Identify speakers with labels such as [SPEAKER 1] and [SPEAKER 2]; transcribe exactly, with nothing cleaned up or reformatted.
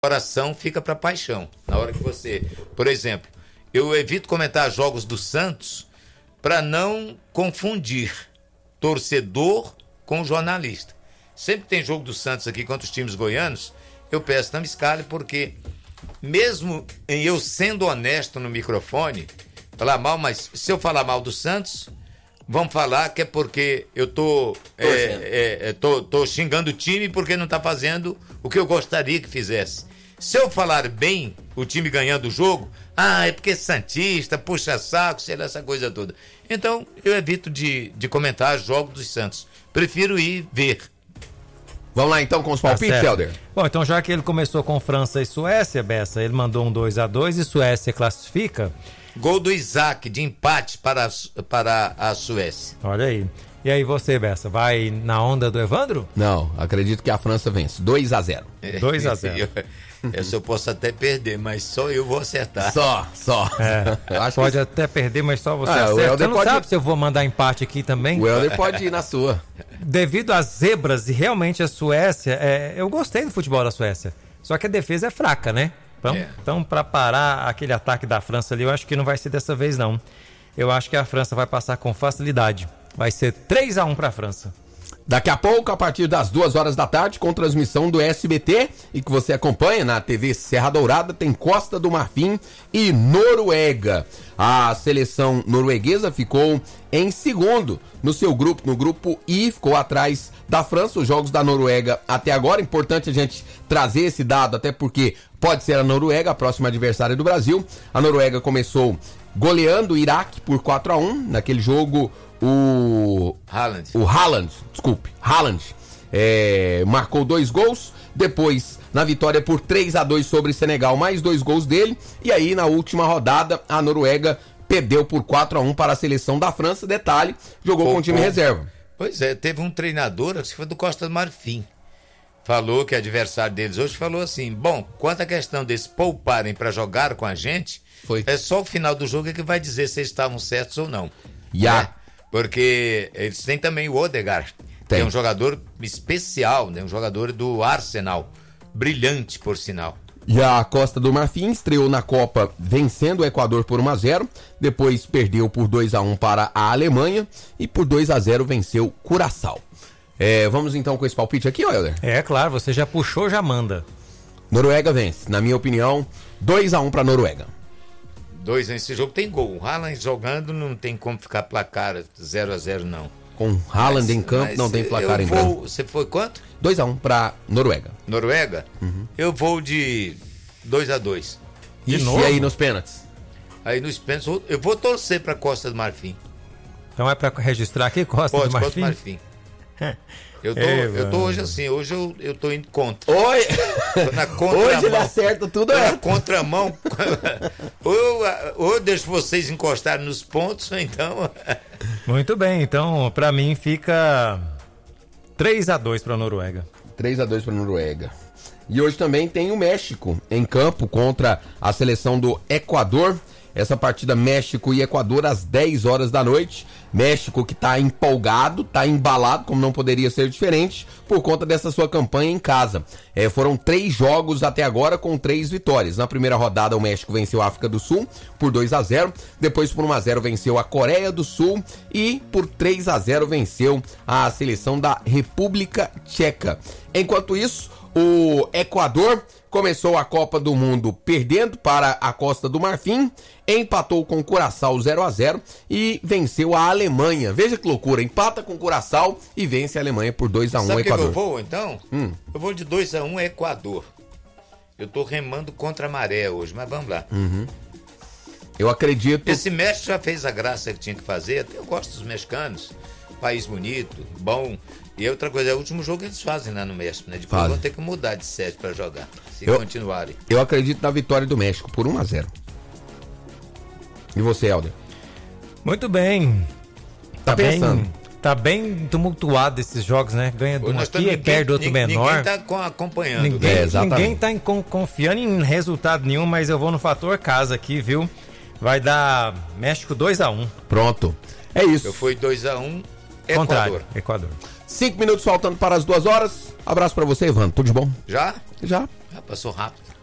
[SPEAKER 1] coração fica para paixão. Na hora que você, por exemplo, eu evito comentar jogos do Santos para não confundir torcedor com jornalista. Sempre tem jogo do Santos aqui contra os times goianos, eu peço, não me escale, porque mesmo em eu sendo honesto no microfone, falar mal, mas se eu falar mal do Santos, vão falar que é porque eu tô, é, é, é, tô, tô xingando o time porque não tá fazendo o que eu gostaria que fizesse. Se eu falar bem, o time ganhando o jogo, ah, é porque é santista, puxa saco, sei lá, essa coisa toda. Então, eu evito de, de comentar jogos dos Santos. Prefiro ir ver.
[SPEAKER 2] Vamos lá então com os palpites,
[SPEAKER 3] tá
[SPEAKER 2] Helder.
[SPEAKER 3] Bom, então já que ele começou com França e Suécia, Bessa, ele mandou um dois a dois e Suécia classifica.
[SPEAKER 1] Gol do Isaac, de empate para, para a Suécia.
[SPEAKER 3] Olha aí. E aí você, Bessa, vai na onda do Evandro?
[SPEAKER 2] Não, acredito que a França vence. dois a zero.
[SPEAKER 3] dois a zero.
[SPEAKER 1] Essa eu posso até perder, mas só eu vou acertar.
[SPEAKER 2] Só, só.
[SPEAKER 3] É, eu acho pode que... até perder, mas só você
[SPEAKER 2] ah,
[SPEAKER 3] acerta. Você não
[SPEAKER 2] pode...
[SPEAKER 3] sabe se eu vou mandar empate aqui também?
[SPEAKER 2] O Helder pode ir na sua.
[SPEAKER 3] Devido às zebras e realmente a Suécia, é, eu gostei do futebol da Suécia. Só que a defesa é fraca, né? Então, é. então para parar aquele ataque da França ali, eu acho que não vai ser dessa vez, não. Eu acho que a França vai passar com facilidade. Vai ser três a um para a França.
[SPEAKER 2] Daqui a pouco, a partir das duas horas da tarde, com transmissão do S B T e que você acompanha na T V Serra Dourada, tem Costa do Marfim e Noruega. A seleção norueguesa ficou em segundo no seu grupo, no grupo I, ficou atrás da França. Os jogos da Noruega até agora, importante a gente trazer esse dado, até porque pode ser a Noruega, a próxima adversária do Brasil. A Noruega começou goleando o Iraque por quatro a um, naquele jogo... O
[SPEAKER 1] Haaland,
[SPEAKER 2] o Haaland, desculpe, Haaland é, marcou dois gols, depois na vitória por três a dois sobre Senegal, mais dois gols dele, e aí na última rodada a Noruega perdeu por quatro a um para a seleção da França, detalhe, jogou pô, com o time pô. reserva.
[SPEAKER 1] Pois é, teve um treinador, acho que foi do Costa do Marfim, falou que adversário deles hoje falou assim, bom, quanto à questão deles pouparem para jogar com a gente, foi. é só o final do jogo que vai dizer se eles estavam certos ou não.
[SPEAKER 2] Yeah.
[SPEAKER 1] Né? Porque eles têm também o Odegaard,
[SPEAKER 2] Tem.
[SPEAKER 1] que é um jogador especial, né? Um jogador do Arsenal, brilhante por sinal.
[SPEAKER 2] E a Costa do Marfim estreou na Copa vencendo o Equador por um a zero, depois perdeu por dois a um para a Alemanha e por dois a zero venceu Curaçao. É, vamos então com esse palpite aqui, ó, Helder?
[SPEAKER 3] É, claro, você já puxou, já manda.
[SPEAKER 2] Noruega vence, na minha opinião, dois a um para a Noruega.
[SPEAKER 1] Dois nesse jogo tem gol. O Haaland jogando não tem como ficar placar zero a zero não.
[SPEAKER 2] Com Haaland mas, em campo não tem placar em branco.
[SPEAKER 1] Você foi quanto?
[SPEAKER 2] dois a um para Noruega.
[SPEAKER 1] Noruega? Uhum. Eu vou de dois a dois.
[SPEAKER 2] De Ixi, novo? E aí nos pênaltis?
[SPEAKER 1] Aí nos pênaltis eu vou torcer para Costa do Marfim.
[SPEAKER 3] Então é para registrar aqui Costa
[SPEAKER 1] Pode,
[SPEAKER 3] do Marfim?
[SPEAKER 1] Costa do Marfim. Eu tô, Ei, eu tô hoje assim, hoje eu, eu tô indo contra.
[SPEAKER 2] Oi!
[SPEAKER 1] Tô na contramão.
[SPEAKER 2] Hoje ele acerta tudo,
[SPEAKER 1] é?
[SPEAKER 2] é?
[SPEAKER 1] Na contramão. ou, eu, ou eu deixo vocês encostarem nos pontos, ou então...
[SPEAKER 3] Muito bem, então pra mim fica três a dois pra Noruega.
[SPEAKER 2] três a dois pra Noruega. E hoje também tem o México em campo contra a seleção do Equador. Essa partida México e Equador às dez horas da noite. México que tá empolgado, tá embalado, como não poderia ser diferente, por conta dessa sua campanha em casa. É, foram três jogos até agora com três vitórias. Na primeira rodada o México venceu a África do Sul por dois a zero, depois por um a zero venceu a Coreia do Sul e por três a zero venceu a seleção da República Tcheca. Enquanto isso, o Equador começou a Copa do Mundo perdendo para a Costa do Marfim, empatou com o Curaçao zero a zero e venceu a Alemanha. Veja que loucura, empata com o Curaçao e vence a Alemanha por dois a um.
[SPEAKER 1] Sabe
[SPEAKER 2] Equador.
[SPEAKER 1] Sabe que eu vou então?
[SPEAKER 2] Hum.
[SPEAKER 1] Eu vou de dois a um Equador. Eu tô remando contra a maré hoje, mas vamos lá.
[SPEAKER 2] Uhum. Eu acredito...
[SPEAKER 1] Esse México já fez a graça que tinha que fazer, até eu gosto dos mexicanos, país bonito, bom... E outra coisa, é o último jogo que eles fazem lá no México, né? Depois vão ter que mudar de sede para jogar, se eu, continuarem.
[SPEAKER 2] Eu acredito na vitória do México por um a zero. E você, Helder?
[SPEAKER 3] Muito bem.
[SPEAKER 2] Tá, tá pensando?
[SPEAKER 3] Bem, tá bem tumultuado esses jogos, né? Ganha de um aqui e perde outro
[SPEAKER 1] ninguém,
[SPEAKER 3] menor.
[SPEAKER 1] Ninguém tá acompanhando.
[SPEAKER 3] Ninguém,
[SPEAKER 2] é,
[SPEAKER 3] ninguém tá em, confiando em resultado nenhum, mas eu vou no fator casa aqui, viu? Vai dar México dois a um.
[SPEAKER 2] Pronto. É isso.
[SPEAKER 1] Eu fui dois a um, Equador.
[SPEAKER 3] Contrário, Equador.
[SPEAKER 2] Cinco minutos faltando para as duas horas. Abraço pra você, Ivan. Tudo de bom?
[SPEAKER 1] Já?
[SPEAKER 2] Já.
[SPEAKER 1] Já passou rápido.